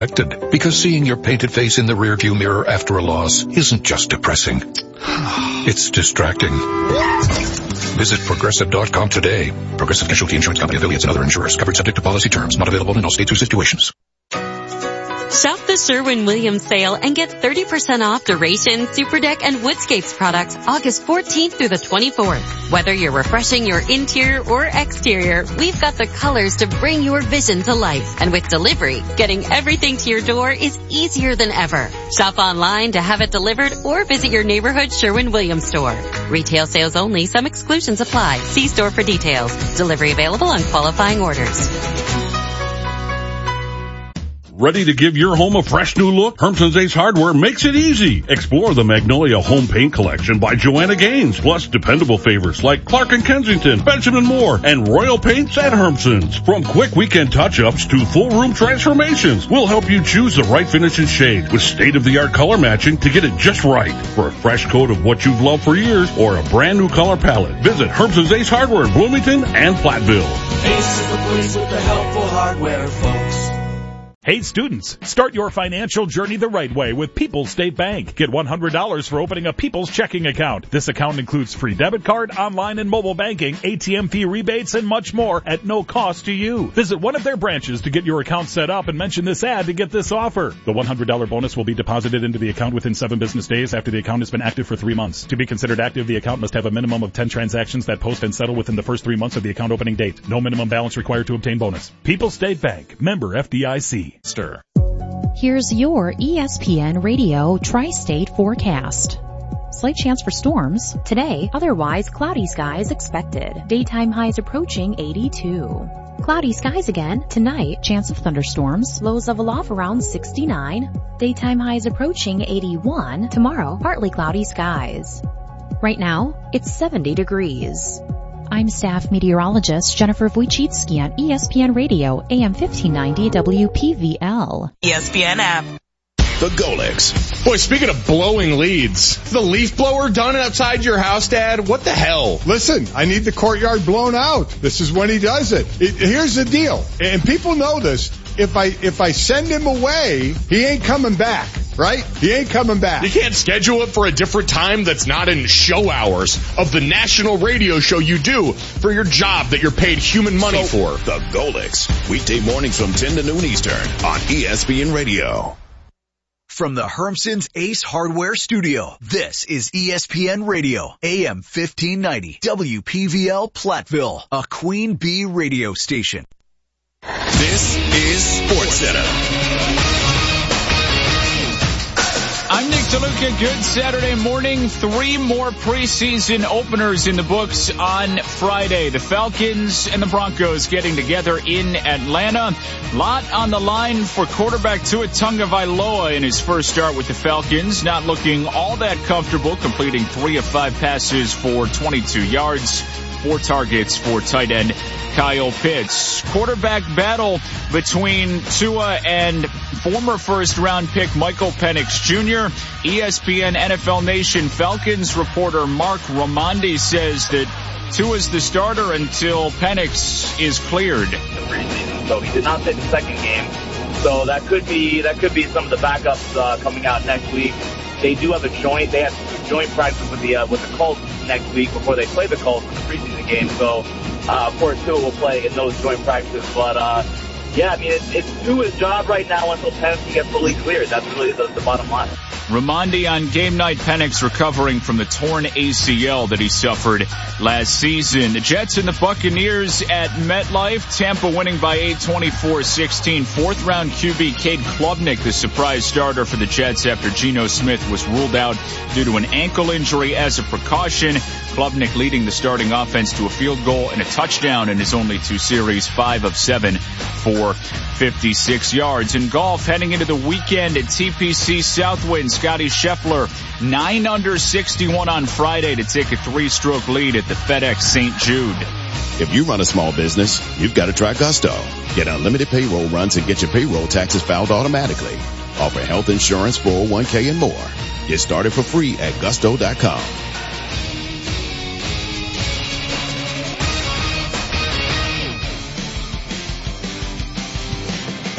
Because seeing your painted face in the rearview mirror after a loss isn't just depressing. It's distracting. Visit Progressive.com today. Progressive Casualty Insurance Company, affiliates, and other insurers. Covered subject to policy terms. Not available in all states or situations. Shop the Sherwin-Williams sale and get 30% off Duration, Superdeck, and Woodscapes products August 14th through the 24th. Whether you're refreshing your interior or exterior, we've got the colors to bring your vision to life. And with delivery, getting everything to your door is easier than ever. Shop online to have it delivered or visit your neighborhood Sherwin-Williams store. Retail sales only. Some exclusions apply. See store for details. Delivery available on qualifying orders. Ready to give your home a fresh new look? Hermson's Ace Hardware makes it easy. Explore the Magnolia Home Paint Collection by Joanna Gaines, plus dependable favorites like Clark & Kensington, Benjamin Moore, and Royal Paints at Hermson's. From quick weekend touch-ups to full room transformations, we'll help you choose the right finish and shade with state-of-the-art color matching to get it just right. For a fresh coat of what you've loved for years or a brand new color palette, visit Hermson's Ace Hardware in Bloomington and Platteville. Ace is the place with the helpful hardware, folks. Hey students, start your financial journey the right way with People's State Bank. Get $100 for opening a People's checking account. This account includes free debit card, online and mobile banking, ATM fee rebates, and much more at no cost to you. Visit one of their branches to get your account set up and mention this ad to get this offer. The $100 bonus will be deposited into the account within 7 business days after the account has been active for 3 months. To be considered active, the account must have a minimum of 10 transactions that post and settle within the first 3 months of the account opening date. No minimum balance required to obtain bonus. People's State Bank. Member FDIC. Here's your ESPN Radio Tri-State forecast. Slight chance for storms today, otherwise cloudy skies expected. Daytime highs approaching 82. Cloudy skies again tonight, chance of thunderstorms, lows level off around 69. Daytime highs approaching 81. Tomorrow, partly cloudy skies. Right now, it's 70 degrees. I'm staff meteorologist Jennifer Wojcicki on ESPN Radio, AM 1590 WPVL. ESPN app. The Golics. Boy, speaking of blowing leads, the leaf blower done outside your house, Dad? What the hell? Listen, I need the courtyard blown out. This is when he does it. Here's the deal, and people know this. If I send him away, he ain't coming back, right? He ain't coming back. You can't schedule it for a different time that's not in show hours of the national radio show you do for your job that you're paid human money for. The Golics. Weekday mornings from 10 to noon Eastern on ESPN Radio. From the Hermson's Ace Hardware Studio, this is ESPN Radio, AM 1590, WPVL Platteville, a Queen Bee radio station. This is SportsCenter. I'm Nick DeLuca. Good Saturday morning. 3 more preseason openers in the books on Friday. The Falcons and the Broncos getting together in Atlanta. Lot on the line for quarterback Tua Tagovailoa in his first start with the Falcons. Not looking all that comfortable, completing 3 of 5 passes for 22 yards. 4 targets for tight end Kyle Pitts. Quarterback battle between Tua and former first-round pick Michael Penix Jr. ESPN NFL Nation Falcons reporter Mark Raimondi says that Tua's the starter until Penix is cleared. So he did not play the second game. So that could be some of the backups coming out next week. They do have they have joint practice with the Colts next week before they play the Colts in the preseason game. So, of course, Tua will play in those joint practices. But, yeah, I mean, it's Tua's job right now until Penix can get fully cleared. That's really the bottom line. Raimondi on game night. Penix recovering from the torn ACL that he suffered last season. The Jets and the Buccaneers at MetLife. Tampa winning by 8, 24-16. 4th round QB Cade Klubnik, the surprise starter for the Jets after Geno Smith was ruled out due to an ankle injury as a precaution. Klubnik leading the starting offense to a field goal and a touchdown in his only 2 series, 5 of 7 for 56 yards. In golf, heading into the weekend at TPC Southwind, Scotty Scheffler 9 under 61 on Friday to take a 3-stroke lead at the FedEx St. Jude. If you run a small business, you've got to try Gusto. Get unlimited payroll runs and get your payroll taxes filed automatically. Offer health insurance, 401k, and more. Get started for free at Gusto.com.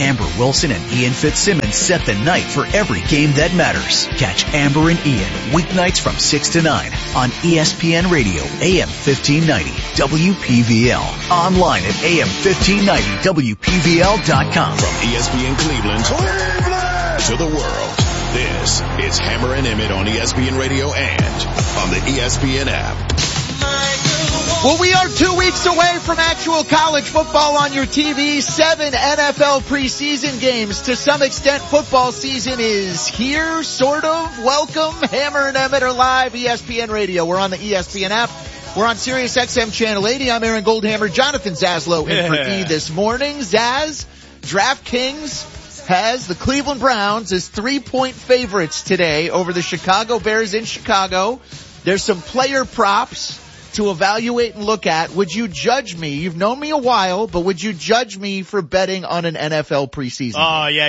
Amber Wilson and Ian Fitzsimmons set the night for every game that matters. Catch Amber and Ian weeknights from 6 to 9 on ESPN Radio, AM 1590, WPVL. Online at AM1590WPVL.com. From ESPN Cleveland to the world, this is Hammer and Emmett on ESPN Radio and on the ESPN app. Well, we are 2 weeks away from actual college football on your TV. 7 NFL preseason games. To some extent, football season is here, sort of. Welcome. Hammer and Emmett are live, ESPN Radio. We're on the ESPN app. We're on Sirius XM Channel 80. I'm Aaron Goldhammer. Jonathan Zaslow in for E this morning. Zaz, DraftKings has the Cleveland Browns as 3-point favorites today over the Chicago Bears in Chicago. There's some player props to evaluate and look at. Would you judge me? You've known me a while, but would you judge me for betting on an NFL preseason? Oh yeah,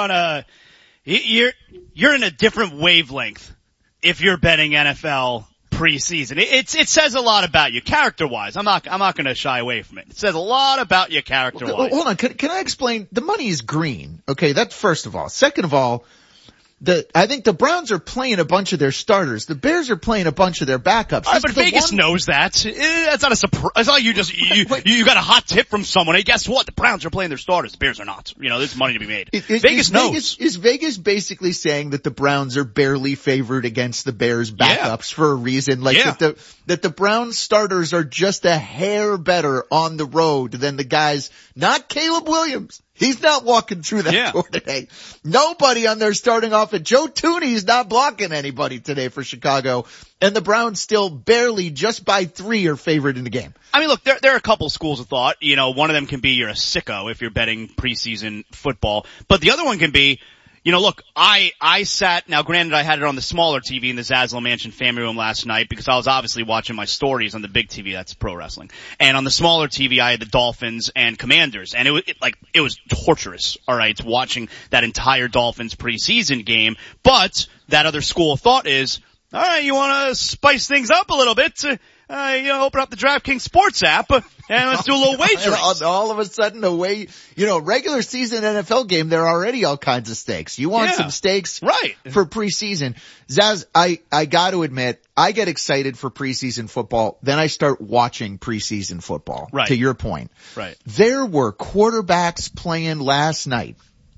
you're in a different wavelength if you're betting NFL preseason. It says a lot about you character-wise. I'm not going to shy away from it. It says a lot about you character-wise. Hold on, can I explain? The money is green. Okay, that's first of all. Second of all, I think the Browns are playing a bunch of their starters. The Bears are playing a bunch of their backups. Right, but Vegas knows that. That's not a surprise. It's not like you got a hot tip from someone. Hey, guess what? The Browns are playing their starters. The Bears are not. There's money to be made. Vegas knows. Is Vegas basically saying that the Browns are barely favored against the Bears backups for a reason? That the Browns starters are just a hair better on the road than the guys, not Caleb Williams. He's not walking through that door today. Nobody on there starting off at Joe Tooney's not blocking anybody today for Chicago. And the Browns still barely, just by 3, are favored in the game. I mean, look, there are a couple schools of thought. One of them can be you're a sicko if you're betting preseason football. But the other one can be, look, I sat, now granted I had it on the smaller TV in the Zaslow Mansion family room last night because I was obviously watching my stories on the big TV, that's pro wrestling. And on the smaller TV I had the Dolphins and Commanders. And it was torturous, alright, watching that entire Dolphins preseason game. But that other school of thought is, alright, you wanna spice things up a little bit, open up the DraftKings Sports app and let's do a little wagering. All of a sudden, regular season NFL game, there are already all kinds of stakes. You want some stakes for preseason. Zaz, I got to admit, I get excited for preseason football, then I start watching preseason football. Right. To your point. Right. There were quarterbacks playing last night.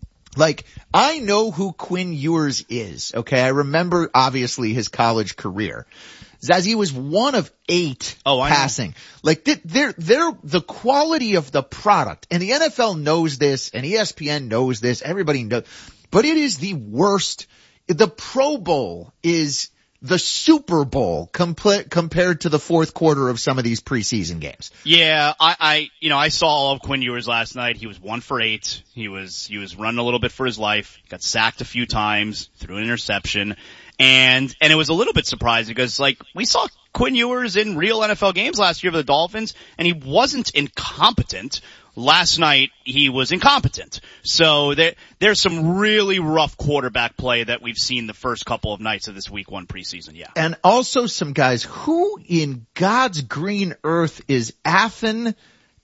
I know who Quinn Ewers is, okay? I remember, obviously, his college career. Zaz, was 1 of 8 passing. They're the quality of the product, and the NFL knows this, and ESPN knows this, everybody knows, but it is the worst. The Pro Bowl is the Super Bowl compared to the fourth quarter of some of these preseason games. Yeah, I saw all of Quinn Ewers last night. He was 1 for 8. He was running a little bit for his life. Got sacked a few times, threw an interception. And it was a little bit surprising because we saw Quinn Ewers in real NFL games last year for the Dolphins and he wasn't incompetent. Last night he was incompetent. So there's some really rough quarterback play that we've seen the first couple of nights of this week 1 preseason. Yeah. And also some guys, who in God's green earth is Athan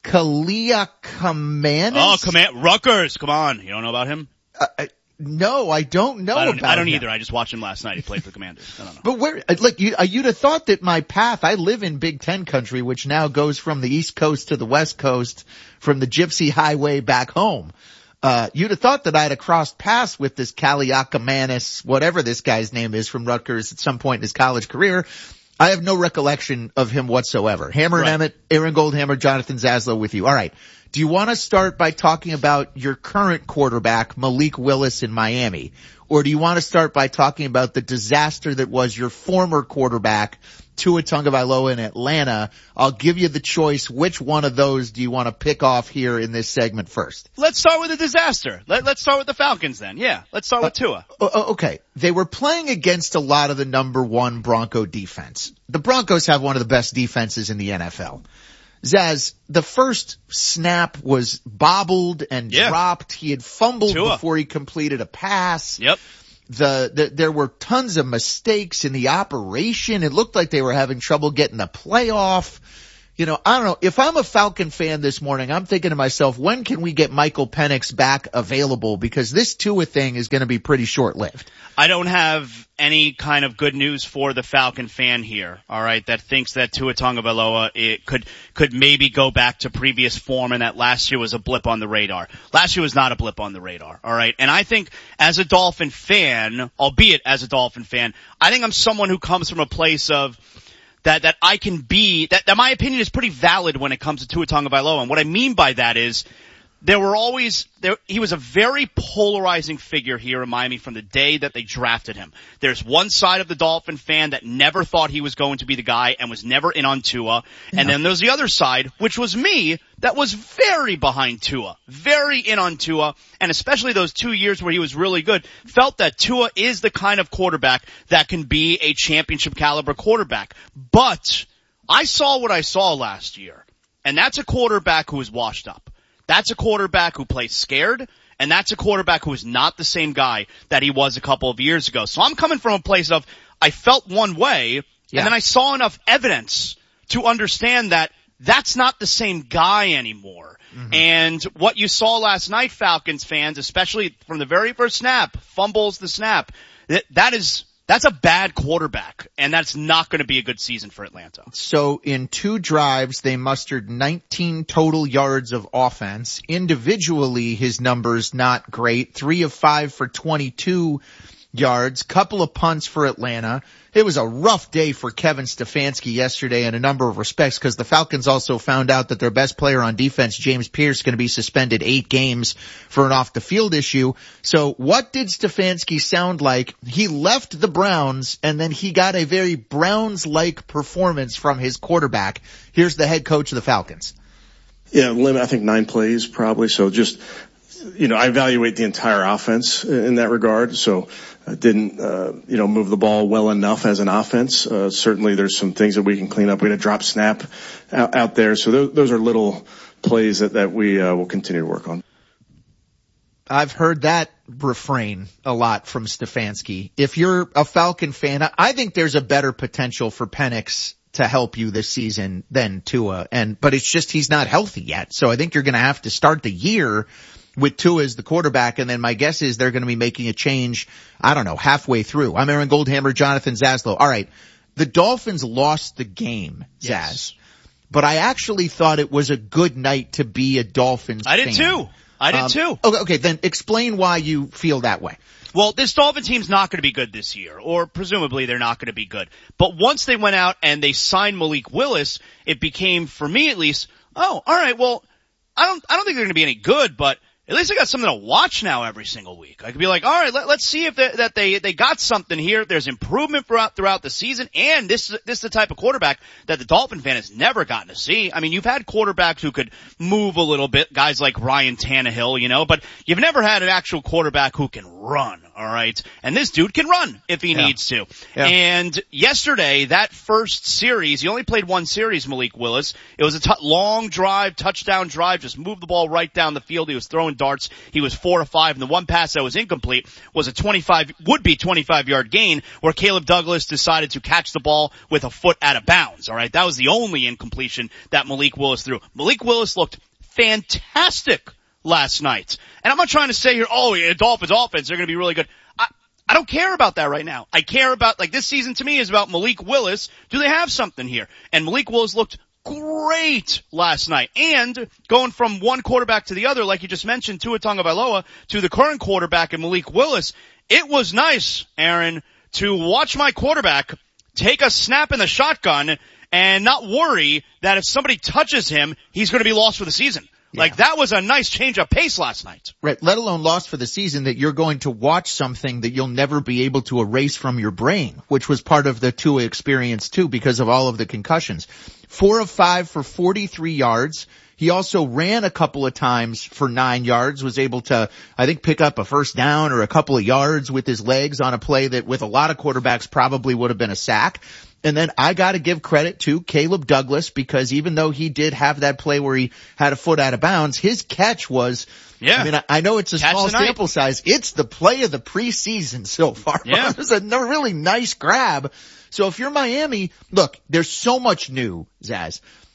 Kaliakamanis? Oh, Rutgers. Come on. You don't know about him? No, I don't know about him. I don't either. I just watched him last night. He played for the Commanders. I don't know. But where, you'd have thought that my path, I live in Big Ten country, which now goes from the East Coast to the West Coast, from the Gypsy Highway back home. You'd have thought that I'd have crossed paths with this Kaliakamanis, whatever this guy's name is, from Rutgers at some point in his college career. I have no recollection of him whatsoever. Hammer and Emmett, Aaron Goldhammer, Jonathan Zaslow with you. All right. Do you want to start by talking about your current quarterback, Malik Willis in Miami? Or do you want to start by talking about the disaster that was your former quarterback, Tua Tagovailoa in Atlanta? I'll give you the choice. Which one of those do you want to pick off here in this segment first? Let's start with the disaster. Let's start with the Falcons then. Yeah, let's start with Tua. Okay. They were playing against a lot of the number 1 Bronco defense. The Broncos have one of the best defenses in the NFL. Zaz, the first snap was bobbled and dropped. He had fumbled before he completed a pass. Yep. There were tons of mistakes in the operation. It looked like they were having trouble getting the playoff. I don't know. If I'm a Falcon fan this morning, I'm thinking to myself, when can we get Michael Penix back available? Because this Tua thing is going to be pretty short-lived. I don't have any kind of good news for the Falcon fan here, all right, that thinks that Tua Tagovailoa could maybe go back to previous form and that last year was a blip on the radar. Last year was not a blip on the radar, all right? And I think as a Dolphin fan, albeit as a Dolphin fan, I think I'm someone who comes from a place of that I can be, that my opinion is pretty valid when it comes to Tua Tagovailoa. And what I mean by that is he was a very polarizing figure here in Miami from the day that they drafted him. There's one side of the Dolphin fan that never thought he was going to be the guy and was never in on Tua. Yeah. And then there's the other side, which was me, that was very behind Tua, very in on Tua, and especially those 2 years where he was really good, felt that Tua is the kind of quarterback that can be a championship caliber quarterback. But I saw what I saw last year, and that's a quarterback who is washed up. That's a quarterback who plays scared, and that's a quarterback who is not the same guy that he was a couple of years ago. So I'm coming from a place of I felt one way, and then I saw enough evidence to understand that that's not the same guy anymore. Mm-hmm. And what you saw last night, Falcons fans, especially from the very first snap, fumbles the snap, that's a bad quarterback, and that's not going to be a good season for Atlanta. So in 2 drives, they mustered 19 total yards of offense. Individually, his numbers not great. 3 of 5 for 22 yards, couple of punts for Atlanta. It was a rough day for Kevin Stefanski yesterday in a number of respects because the Falcons also found out that their best player on defense, James Pierce, is going to be suspended 8 games for an off-the-field issue. So what did Stefanski sound like? He left the Browns and then he got a very Browns-like performance from his quarterback. Here's the head coach of the Falcons. Yeah, limit, I think 9 plays probably. So just, I evaluate the entire offense in that regard. So didn't, move the ball well enough as an offense. Certainly there's some things that we can clean up. We had a drop snap out there. So those are little plays that we will continue to work on. I've heard that refrain a lot from Stefanski. If you're a Falcon fan, I think there's a better potential for Penix to help you this season than Tua. But it's just he's not healthy yet. So I think you're going to have to start the year with Tua as the quarterback, and then my guess is they're going to be making a change, I don't know, halfway through. I'm Aaron Goldhammer, Jonathan Zaslow. All right, the Dolphins lost the game, Zaz. Yes. But I actually thought it was a good night to be a Dolphins fan. I did too. Okay, then explain why you feel that way. Well, this Dolphin team's not going to be good this year, or presumably they're not going to be good. But once they went out and they signed Malik Willis, it became, for me at least, all right, well, I don't think they're going to be any good, but at least I got something to watch now every single week. I could be like, all right, let's see if they got something here. There's improvement throughout the season, and this is the type of quarterback that the Dolphin fan has never gotten to see. I mean, you've had quarterbacks who could move a little bit, guys like Ryan Tannehill, but you've never had an actual quarterback who can run, all right? And this dude can run if he needs to. Yeah. And yesterday, that first series, he only played 1 series, Malik Willis. It was a long drive, touchdown drive, just moved the ball right down the field. He was throwing darts. He was 4 of 5, and the one pass that was incomplete was a 25-yard gain where Caleb Douglas decided to catch the ball with a foot out of bounds. All right, that was the only incompletion that Malik Willis threw. Malik Willis looked fantastic last night, and I'm not trying to say here, Dolphins offense, they're going to be really good. I don't care about that right now. I care about, this season to me is about Malik Willis. Do they have something here? And Malik Willis looked great last night. And going from one quarterback to the other, like you just mentioned, Tua Tagovailoa, to the current quarterback and Malik Willis, it was nice, Aaron, to watch my quarterback take a snap in the shotgun and not worry that if somebody touches him, he's going to be lost for the season. Yeah. That was a nice change of pace last night. Right, let alone lost for the season, that you're going to watch something that you'll never be able to erase from your brain, which was part of the Tua experience too because of all of the concussions. 4 of 5 for 43 yards. He also ran a couple of times for 9 yards, was able to, I think, pick up a first down or a couple of yards with his legs on a play that with a lot of quarterbacks probably would have been a sack. And then I got to give credit to Caleb Douglas because even though he did have that play where he had a foot out of bounds, his catch was, I know it's a small sample size. It's the play of the preseason so far. Yeah. It was a really nice grab. So if you're Miami, look, there's so much new, Zaz.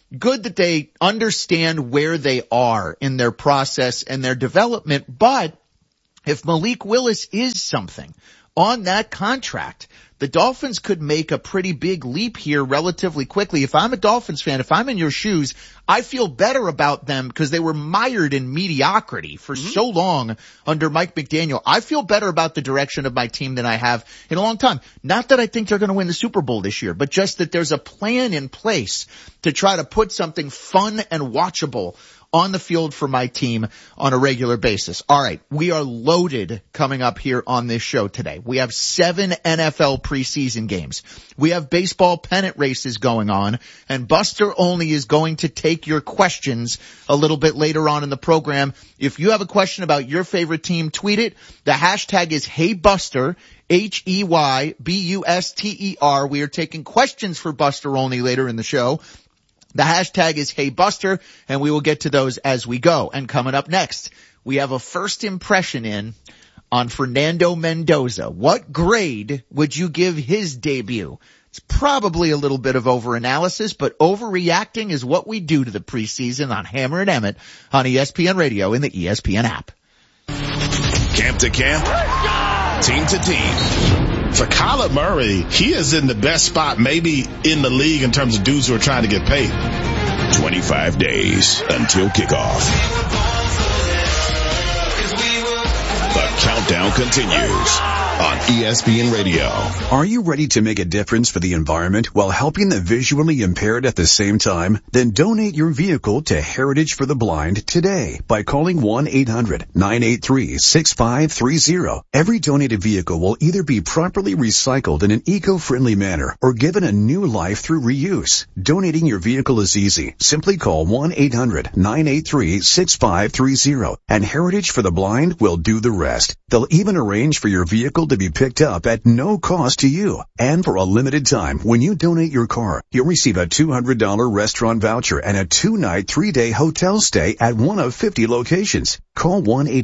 good that they understand where they are in their process and their development. But if Malik Willis is something on that contract, the Dolphins could make a pretty big leap here relatively quickly. If I'm a Dolphins fan, if I'm in your shoes, I feel better about them because they were mired in mediocrity for so long under Mike McDaniel. I feel better about the direction of my team than I have in a long time. Not that I think they're going to win the Super Bowl this year, but just that there's a plan in place to try to put something fun and watchable on the field for my team on a regular basis. All right, we are loaded coming up here on this show today. We have 7 NFL preseason games. We have baseball pennant races going on, and Buster Olney is going to take your questions a little bit later on in the program. If you have a question about your favorite team, tweet it. The hashtag is HeyBuster, HeyBuster. We are taking questions for Buster Olney later in the show. The hashtag is HeyBuster, and we will get to those as we go. And coming up next, we have a first impression in on Fernando Mendoza. What grade would you give his debut? It's probably a little bit of overanalysis, but overreacting is what we do to the preseason on Hammer and Emmett on ESPN Radio and the ESPN app. Camp to camp, team to team. For Kyler Murray, he is in the best spot maybe in the league in terms of dudes who are trying to get paid. 25 days until kickoff. The countdown continues on ESPN Radio. Are you ready to make a difference for the environment while helping the visually impaired at the same time? Then donate your vehicle to Heritage for the Blind today by calling 1-800-983-6530. Every donated vehicle will either be properly recycled in an eco-friendly manner or given a new life through reuse. Donating your vehicle is easy. Simply call 1-800-983-6530 and Heritage for the Blind will do the rest. They'll even arrange for your vehicle to be picked up at no cost to you. And for a limited time, when you donate your car, you'll receive a $200 restaurant voucher and a 2-night, 3-day hotel stay at one of 50 locations. Call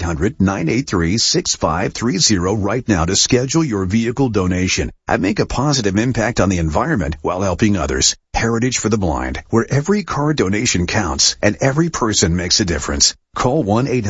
1-800-983-6530 right now to schedule your vehicle donation and make a positive impact on the environment while helping others. Heritage for the Blind, where every car donation counts and every person makes a difference. Call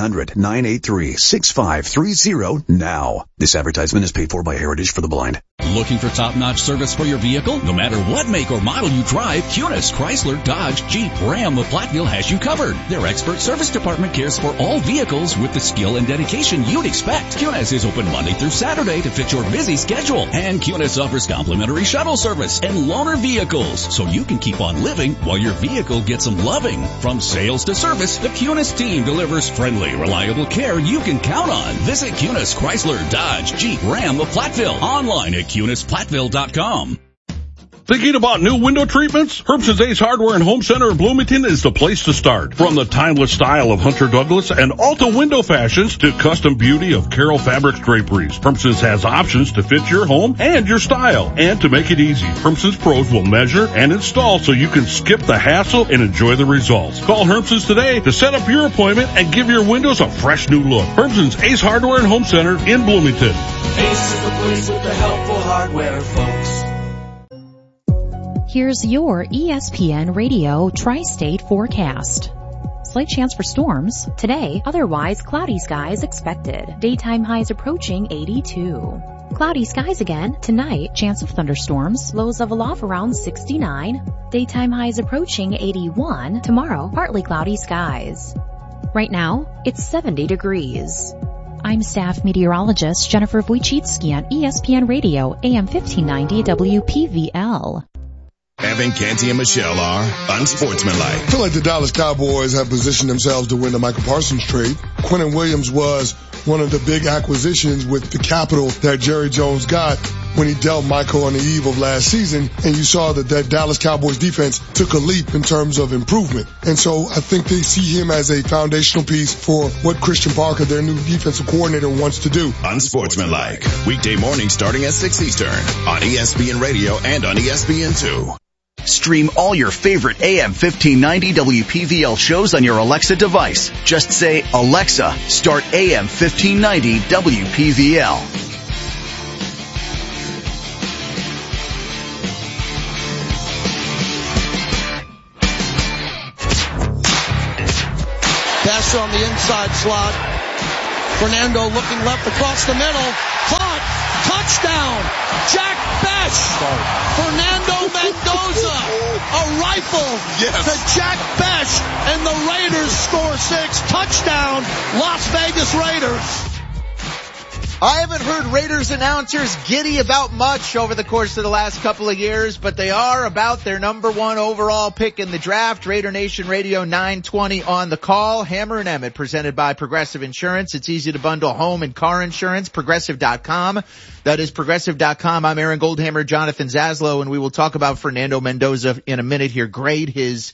1-800-983-6530 now. This advertisement is paid for by Heritage for the Blind. Looking for top-notch service for your vehicle? No matter what make or model you drive, Kunis, Chrysler, Dodge, Jeep, Ram of Platteville has you covered. Their expert service department cares for all vehicles with the skill and dedication you'd expect. Kunis is open Monday through Saturday to fit your busy schedule. And Kunis offers complimentary shuttle service and loaner vehicles, so you can keep on living while your vehicle gets some loving. From sales to service, the Kunis team delivers friendly, reliable care you can count on. Visit Kunis, Chrysler, Dodge, Jeep, Ram of Platteville. Online at KunisPlatteville.com. Thinking about new window treatments? Herbson's Ace Hardware and Home Center in Bloomington is the place to start. From the timeless style of Hunter Douglas and Alta window fashions to custom beauty of Carroll Fabrics draperies, Herbson's has options to fit your home and your style. And to make it easy, Herbson's pros will measure and install so you can skip the hassle and enjoy the results. Call Herbson's today to set up your appointment and give your windows a fresh new look. Herbson's Ace Hardware and Home Center in Bloomington. Ace is the place with the helpful hardware, folks. Here's your ESPN Radio Tri-State forecast. Slight chance for storms today, otherwise cloudy skies expected. Daytime highs approaching 82. Cloudy skies again tonight, chance of thunderstorms, lows level off around 69. Daytime highs approaching 81. Tomorrow, partly cloudy skies. Right now, it's 70 degrees. I'm staff meteorologist Jennifer Wojcicki on ESPN Radio, AM 1590 WPVL. Evan, Canty, and Michelle are unsportsmanlike. I feel like the Dallas Cowboys have positioned themselves to win the Michael Parsons trade. Quinnen Williams was one of the big acquisitions with the capital that Jerry Jones got when he dealt Michael on the eve of last season. And you saw that Dallas Cowboys defense took a leap in terms of improvement. And so I think they see him as a foundational piece for what Christian Parker, their new defensive coordinator, wants to do. Unsportsmanlike. Weekday morning starting at 6 Eastern on ESPN Radio and on ESPN2. Stream all your favorite AM 1590 WPVL shows on your Alexa device. Just say, Alexa, start AM 1590 WPVL. Pass on the inside slot. Fernando looking left across the middle. Caught. Touchdown. Jack Bech. Fernando Mendoza. A rifle to Jack Bech. And the Raiders score 6. Touchdown. Las Vegas Raiders. I haven't heard Raiders announcers giddy about much over the course of the last couple of years, but they are about their number 1 overall pick in the draft. Raider Nation Radio 920 on the call. Hammer and Emmett presented by Progressive Insurance. It's easy to bundle home and car insurance. Progressive.com. That is Progressive.com. I'm Aaron Goldhammer, Jonathan Zaslow, and we will talk about Fernando Mendoza in a minute here. Grade his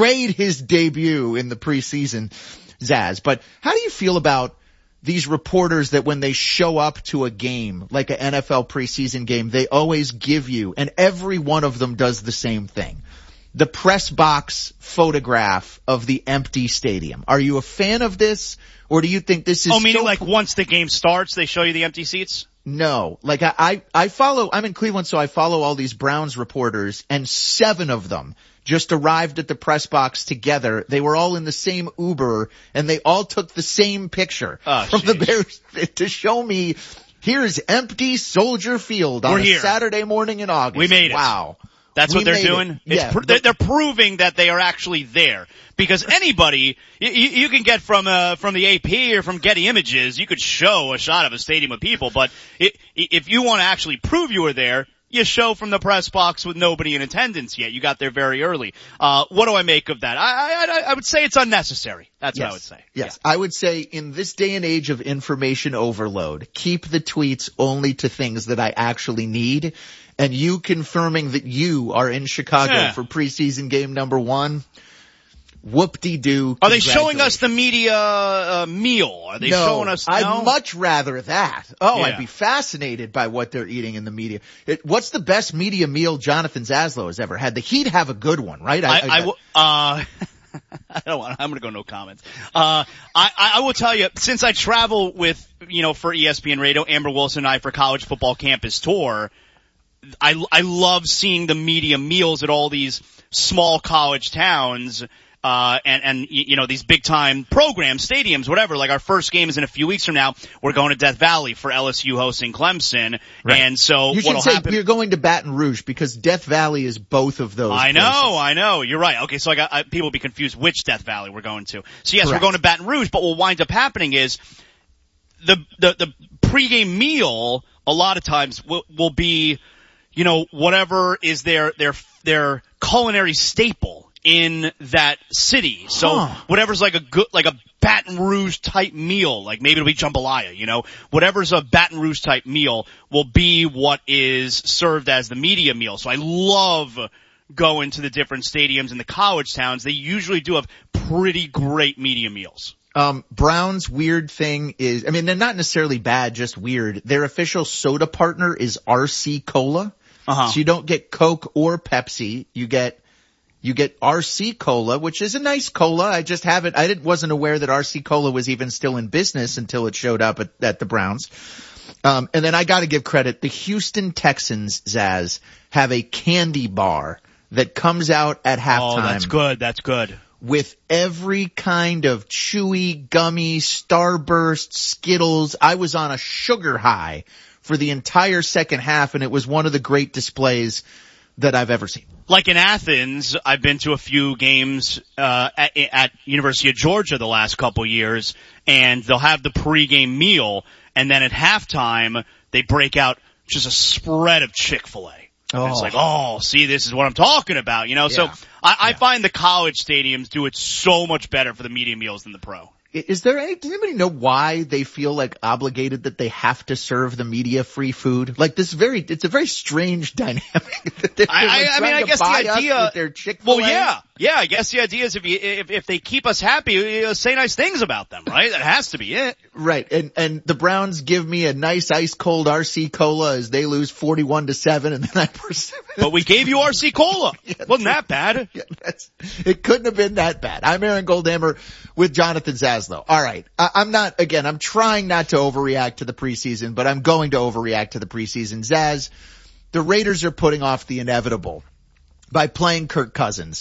debut in the preseason, Zaz. But how do you feel about these reporters that when they show up to a game, like an NFL preseason game, they always give you, and every one of them does the same thing, the press box photograph of the empty stadium? Are you a fan of this, or do you think this is meaning like once the game starts, they show you the empty seats? No. Like I follow, I'm in Cleveland, so I follow all these Browns reporters, and 7 of them just arrived at the press box together. They were all in the same Uber, and they all took the same picture from the Bears to show me, here's empty Soldier Field on a Saturday morning in August. We made it. Wow. That's what they're doing? They're proving that they are actually there. Because anybody, you can get from the AP or from Getty Images, you could show a shot of a stadium with people, but if you want to actually prove you were there, you show from the press box with nobody in attendance yet. You got there very early. What do I make of that? I would say it's unnecessary. That's what I would say. Yes. Yeah. I would say in this day and age of information overload, keep the tweets only to things that I actually need. And you confirming that you are in Chicago for preseason game number 1. Whoop-de-doo. Are they showing us the media meal? Are they showing us? No? I'd much rather that. I'd be fascinated by what they're eating in the media. What's the best media meal Jonathan Zaslow has ever had? The Heat have a good one, right? I don't want. I'm going to go no comments. I will tell you, since I travel with, for ESPN Radio, Amber Wilson and I for College Football Campus Tour, I love seeing the media meals at all these small college towns. And these big time programs, stadiums, whatever. Like our first game is in a few weeks from now. We're going to Death Valley for LSU hosting Clemson. Right. And so what'll happen? You're going to Baton Rouge because Death Valley is both of those. I know. You're right. Okay. So people will be confused which Death Valley we're going to. So yes, Correct. We're going to Baton Rouge, but what will wind up happening is the pregame meal a lot of times will be, whatever is their culinary staple in that city. So whatever's like a Baton Rouge type meal, like maybe it'll be jambalaya, whatever's a Baton Rouge type meal will be what is served as the media meal. So I love going to the different stadiums in the college towns. They usually do have pretty great media meals. Brown's weird thing is, they're not necessarily bad, just weird. Their official soda partner is RC Cola. So you don't get Coke or Pepsi. You get RC Cola, which is a nice cola. I wasn't aware that RC Cola was even still in business until it showed up at the Browns. And then I gotta give credit. The Houston Texans, Zaz, have a candy bar that comes out at halftime. Oh, that's good. With every kind of chewy, gummy, Starburst, Skittles. I was on a sugar high for the entire second half, and it was one of the great displays that I've ever seen. Like in Athens, I've been to a few games at University of Georgia the last couple years, and they'll have the pregame meal, and then at halftime they break out just a spread of Chick-fil-A. Oh. It's like, see, this is what I'm talking about, So I find the college stadiums do it so much better for the media meals than the pro. Does anybody know why they feel like obligated that they have to serve the media free food? Like it's a very strange dynamic. I guess the idea, their Chick-fil-A. Yeah, I guess the idea is if they keep us happy, say nice things about them, right? That has to be it. Right. And the Browns give me a nice ice cold RC Cola as they lose 41-7 and then But we gave you RC Cola. Wasn't that bad? Yeah, it couldn't have been that bad. I'm Aaron Goldhammer with Jonathan Zaslow. All right. I'm trying not to overreact to the preseason, but I'm going to overreact to the preseason. Zaz, the Raiders are putting off the inevitable by playing Kirk Cousins.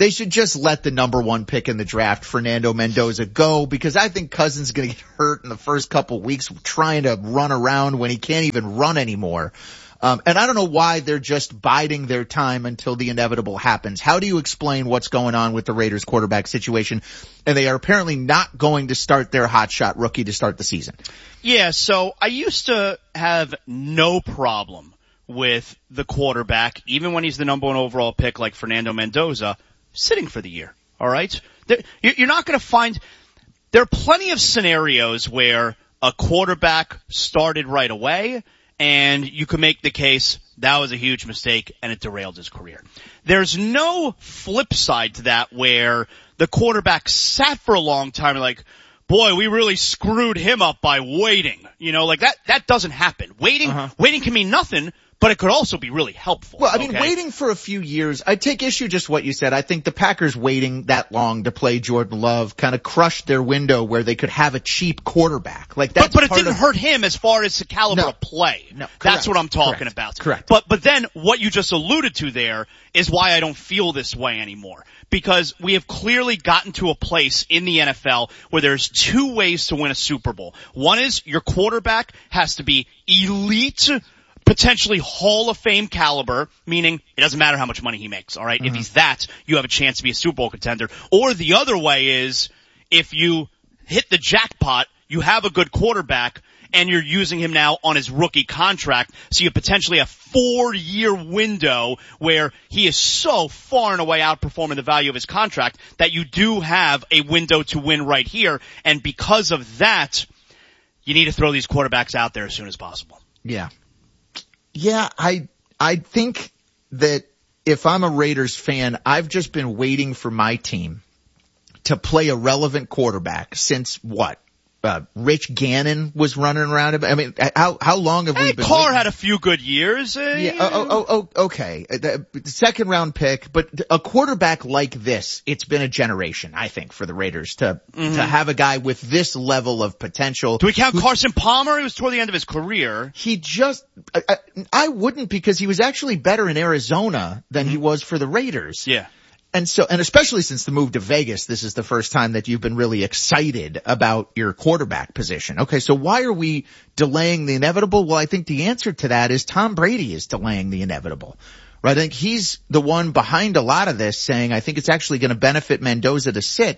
they should just let the number 1 pick in the draft, Fernando Mendoza, go, because I think Cousins is going to get hurt in the first couple weeks trying to run around when he can't even run anymore. And I don't know why they're just biding their time until the inevitable happens. How do you explain what's going on with the Raiders quarterback situation? And they are apparently not going to start their hotshot rookie to start the season. Yeah, so I used to have no problem with the quarterback, even when he's the number 1 overall pick like Fernando Mendoza, sitting for the year. All right? You're not going to find – there are plenty of scenarios where a quarterback started right away and you can make the case that was a huge mistake and it derailed his career. There's no flip side to that where the quarterback sat for a long time and like, boy, we really screwed him up by waiting. You know, like that doesn't happen. Waiting can mean nothing, but it could also be really helpful. Well, I mean, waiting for a few years, I take issue just what you said. I think the Packers waiting that long to play Jordan Love kind of crushed their window where they could have a cheap quarterback. Like that's but it didn't hurt him as far as the caliber of play. No, that's what I'm talking about. Correct. But then what you just alluded to there is why I don't feel this way anymore. Because we have clearly gotten to a place in the NFL where there's 2 ways to win a Super Bowl. One is your quarterback has to be elite, potentially Hall of Fame caliber, meaning it doesn't matter how much money he makes, all right? If he's that, you have a chance to be a Super Bowl contender. Or the other way is if you hit the jackpot, you have a good quarterback, and you're using him now on his rookie contract, so you potentially have 4-year window where he is so far and away outperforming the value of his contract that you do have a window to win right here. And because of that, you need to throw these quarterbacks out there as soon as possible. Yeah. Yeah, I think that if I'm a Raiders fan, I've just been waiting for my team to play a relevant quarterback since what? Rich Gannon was running around him. I mean, how long have we been? Carr waiting? had a few good years. Okay. The second round pick, but a quarterback like this, it's been a generation, I think, for the Raiders to have a guy with this level of potential. Do we count Carson Palmer? He was toward the end of his career. He just, I wouldn't, because he was actually better in Arizona than he was for the Raiders. Yeah. And especially since the move to Vegas, this is the first time that you've been really excited about your quarterback position. Okay, so why are we delaying the inevitable? Well, I think the answer to that is Tom Brady is delaying the inevitable. Right? I think he's the one behind a lot of this, saying, I think it's actually going to benefit Mendoza to sit.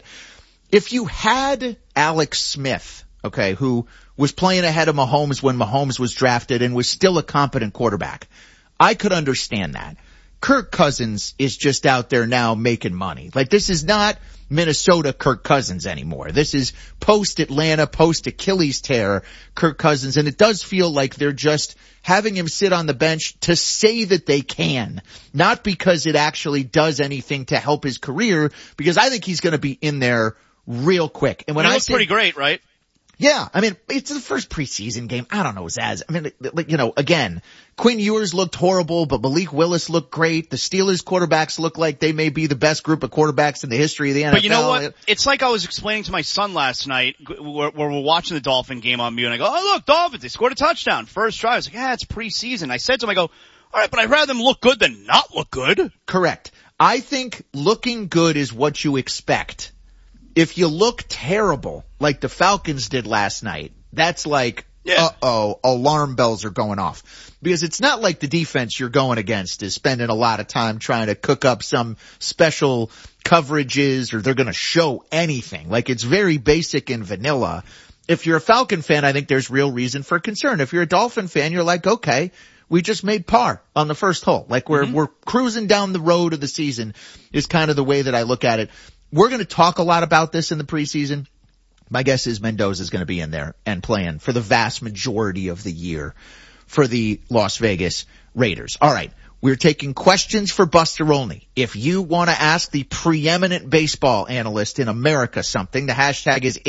If you had Alex Smith, okay, who was playing ahead of Mahomes when Mahomes was drafted and was still a competent quarterback, I could understand that. Kirk Cousins is just out there now making money. Like, this is not Minnesota Kirk Cousins anymore. This is post-Atlanta, post-Achilles tear Kirk Cousins, and it does feel like they're just having him sit on the bench to say that they can, not because it actually does anything to help his career, because I think he's going to be in there real quick. And when he looks pretty great, right? Yeah, I mean, it's the first preseason game. I don't know, Zaz. I mean, like, you know, again, Quinn Ewers looked horrible, but Malik Willis looked great. The Steelers quarterbacks look like they may be the best group of quarterbacks in the history of the NFL. But you know what? It's like I was explaining to my son last night where we're watching the Dolphin game on mute, and I go, oh, look, Dolphins, they scored a touchdown. First drive. I was like, yeah, it's preseason. I said to him, I go, all right, but I'd rather them look good than not look good. Correct. I think looking good is what you expect. If you look terrible, like the Falcons did last night, that's like, uh-oh, alarm bells are going off. Because it's not like the defense you're going against is spending a lot of time trying to cook up some special coverages or they're going to show anything. Like, it's very basic and vanilla. If you're a Falcon fan, I think there's real reason for concern. If you're a Dolphin fan, you're like, okay, we just made par on the first hole. Like, we're cruising down the road of the season is kind of the way that I look at it. We're going to talk a lot about this in the preseason. My guess is Mendoza is going to be in there and playing for the vast majority of the year for the Las Vegas Raiders. All right. We're taking questions for Buster only. If you want to ask the preeminent baseball analyst in America something, the hashtag is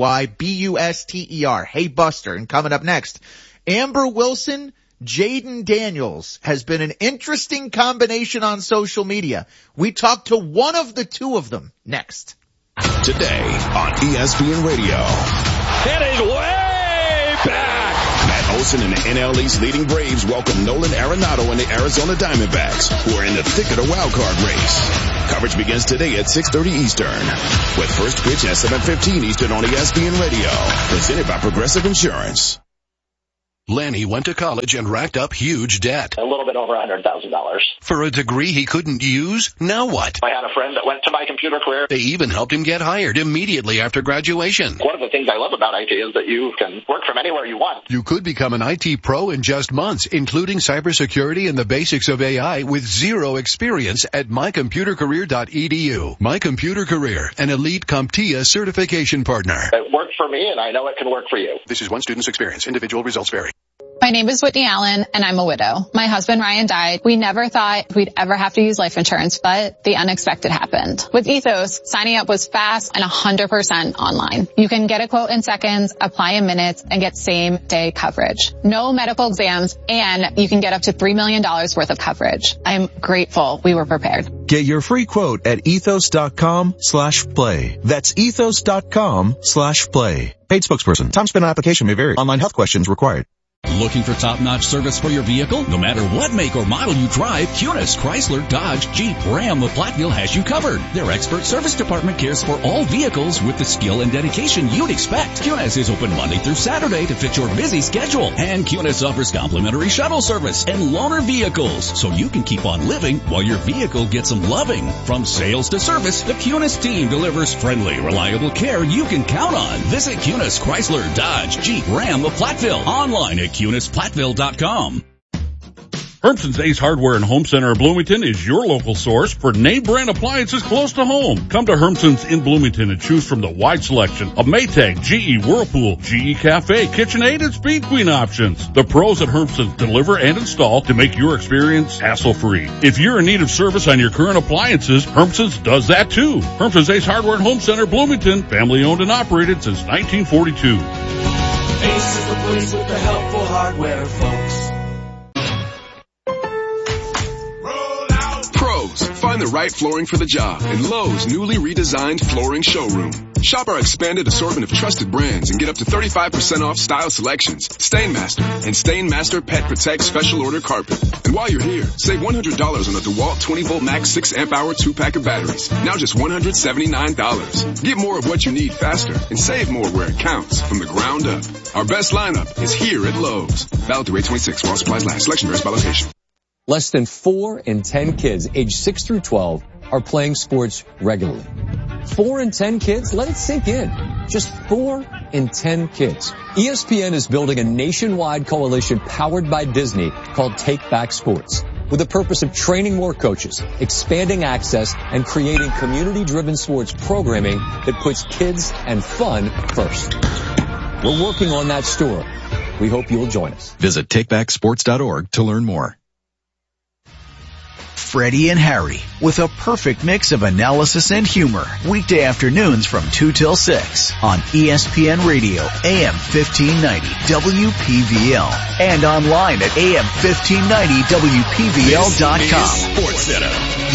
HEYBUSTER. Hey Buster. And coming up next, Amber Wilson, Jaden Daniels has been an interesting combination on social media. We talked to one of the two of them next. Today on ESPN Radio. It is way back. Matt Olsen and the NL East leading Braves welcome Nolan Arenado and the Arizona Diamondbacks, who are in the thick of the wild card race. Coverage begins today at 6:30 Eastern, with first pitch at 7:15 Eastern on ESPN Radio. Presented by Progressive Insurance. Lanny went to college and racked up huge debt. A little bit over $100,000. For a degree he couldn't use? Now what? I had a friend that went to My Computer Career. They even helped him get hired immediately after graduation. One of the things I love about IT is that you can work from anywhere you want. You could become an IT pro in just months, including cybersecurity and the basics of AI with zero experience at mycomputercareer.edu. My Computer Career, an elite CompTIA certification partner. It worked for me, and I know it can work for you. This is one student's experience. Individual results vary. My name is Whitney Allen, and I'm a widow. My husband, Ryan, died. We never thought we'd ever have to use life insurance, but the unexpected happened. With Ethos, signing up was fast and 100% online. You can get a quote in seconds, apply in minutes, and get same-day coverage. No medical exams, and you can get up to $3 million worth of coverage. I'm grateful we were prepared. Get your free quote at ethos.com/play. That's ethos.com/play. Paid spokesperson. Time spent on application may vary. Online health questions required. Looking for top-notch service for your vehicle? No matter what make or model you drive, Cunis, Chrysler, Dodge, Jeep, Ram, of Platteville has you covered. Their expert service department cares for all vehicles with the skill and dedication you'd expect. Cunis is open Monday through Saturday to fit your busy schedule. And Cunis offers complimentary shuttle service and loaner vehicles, so you can keep on living while your vehicle gets some loving. From sales to service, the Cunis team delivers friendly, reliable care you can count on. Visit Cunis, Chrysler, Dodge, Jeep, Ram, of Platteville online at CunisPlatteville.com. Hermson's Ace Hardware and Home Center of Bloomington is your local source for name brand appliances close to home. Come to Hermson's in Bloomington and choose from the wide selection of Maytag, GE, Whirlpool, GE Cafe, KitchenAid, and Speed Queen options. The pros at Hermson's deliver and install to make your experience hassle-free. If you're in need of service on your current appliances, Hermson's does that too. Hermson's Ace Hardware and Home Center, Bloomington, family owned and operated since 1942. Ace is the place with the helpful hardware, folks. Pros, find the right flooring for the job in Lowe's newly redesigned flooring showroom. Shop our expanded assortment of trusted brands and get up to 35% off style selections, Stainmaster, and Stainmaster Pet Protect Special Order Carpet. And while you're here, save $100 on the DeWalt 20-volt max 6 amp hour 2-pack of batteries. Now just $179. Get more of what you need faster and save more where it counts from the ground up. Our best lineup is here at Lowe's. Valid through 8/26 while supplies last. Selection varies by location. Less than 4 in 10 kids aged 6 through 12 are playing sports regularly. 4 in 10 kids? Let it sink in. Just 4 in 10 kids. ESPN is building a nationwide coalition powered by Disney called Take Back Sports, with the purpose of training more coaches, expanding access, and creating community-driven sports programming that puts kids and fun first. We're working on that story. We hope you'll join us. Visit takebacksports.org to learn more. Freddie and Harry, with a perfect mix of analysis and humor. Weekday afternoons from 2 till 6 on ESPN Radio, AM 1590, WPVL. And online at AM1590WPVL.com. Sports Center.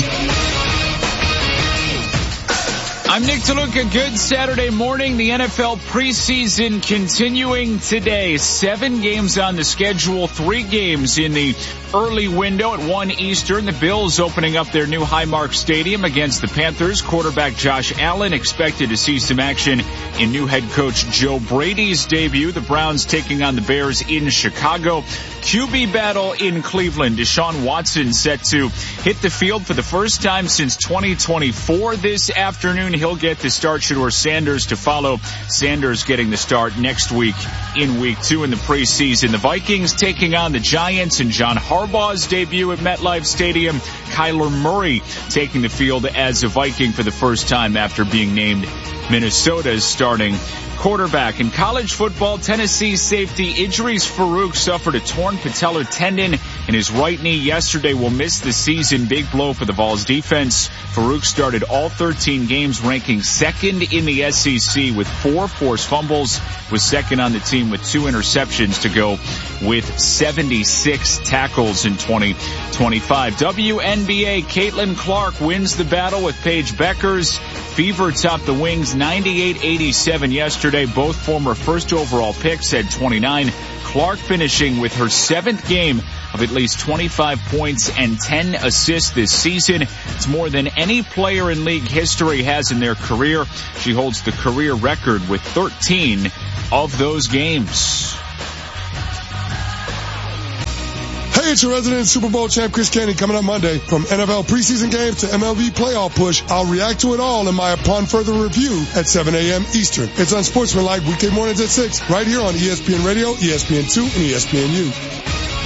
I'm Nick DeLuca. Good Saturday morning. The NFL preseason continuing today. 7 games on the schedule, 3 games in the early window at 1 Eastern. The Bills opening up their new Highmark Stadium against the Panthers. Quarterback Josh Allen expected to see some action in new head coach Joe Brady's debut. The Browns taking on the Bears in Chicago. QB battle in Cleveland. Deshaun Watson set to hit the field for the first time since 2024 this afternoon. He'll get the start. Shedeur Sanders to follow. Sanders getting the start next week in week 2 in the preseason. The Vikings taking on the Giants in John Harbaugh's debut at MetLife Stadium. Kyler Murray taking the field as a Viking for the first time after being named Minnesota's starting quarterback. In college football, Tennessee safety Idris Farouk suffered a torn patellar tendon in his right knee yesterday. Will miss the season. Big blow for the Vols defense. Farouk started all 13 games, ranking second in the SEC with 4 forced fumbles, was second on the team with 2 interceptions to go with 76 tackles in 2025. WNBA, Caitlin Clark wins the battle with Paige Beckers. Fever topped the Wings 98-87 yesterday. Both former first overall picks had 29. Clark finishing with her 7th game of at least 25 points and 10 assists this season. It's more than any player in league history has in their career. She holds the career record with 13 of those games. Hey, it's your resident Super Bowl champ Chris Canty coming up Monday. From NFL preseason games to MLB playoff push, I'll react to it all in my Upon Further review at 7 a.m. Eastern. It's Unsportsmanlike weekday mornings at 6 right here on ESPN Radio, ESPN2, and ESPNU.